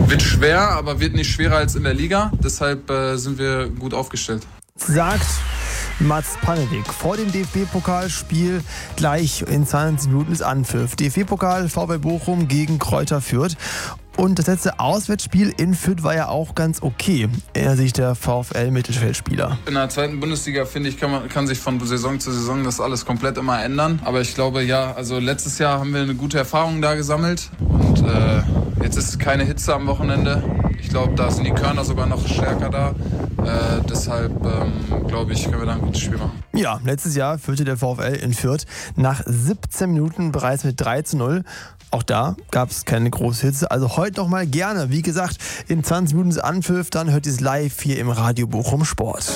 Wird schwer, aber wird nicht schwerer als in der Liga. Deshalb sind wir gut aufgestellt. Sagt Mats Pannewick vor dem DFB-Pokalspiel gleich in 20 Minuten ist Anpfiff. DFB-Pokal VfL Bochum gegen Kräuter Fürth. Und das letzte Auswärtsspiel in Fürth war ja auch ganz okay, erinnert sich der VfL-Mittelfeldspieler. In der zweiten Bundesliga, finde ich, kann sich von Saison zu Saison das alles komplett immer ändern. Aber ich glaube, ja, also letztes Jahr haben wir eine gute Erfahrung da gesammelt. Und jetzt ist keine Hitze am Wochenende. Ich glaube, da sind die Körner sogar noch stärker da. Deshalb, glaube ich, können wir da ein gutes Spiel machen. Ja, letztes Jahr führte der VfL in Fürth nach 17 Minuten bereits mit 3:0. Auch da gab es keine große Hitze. Also heute noch mal gerne. Wie gesagt, in 20 Minuten ist Anpfiff, dann hört ihr es live hier im Radio Bochum Sport.